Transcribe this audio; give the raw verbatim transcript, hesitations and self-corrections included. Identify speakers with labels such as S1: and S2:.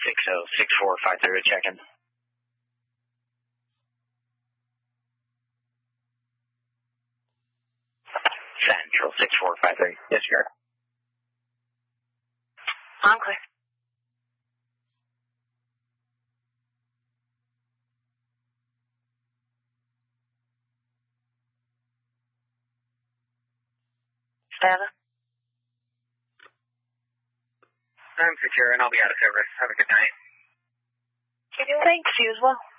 S1: six oh six four five three, check in. Central six four five three, disregard.
S2: I'm clear. Stella?
S1: I'm secure and I'll be out of service. Have a good night.
S2: Thanks, you as well.